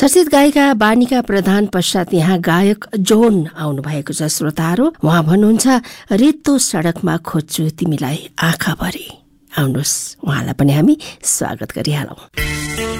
चर्चित गायिका वानिका प्रधान पश्चात यहाँ गायक जोन आउनु भएको छ श्रोताहरू। उहाँ भन्नुहुन्छ रित्तो सडकमा खोज्छु तिमीलाई आँखाभरि। आउनुहोस् उहाँलाई पनि हामी स्वागत गरिहालौं।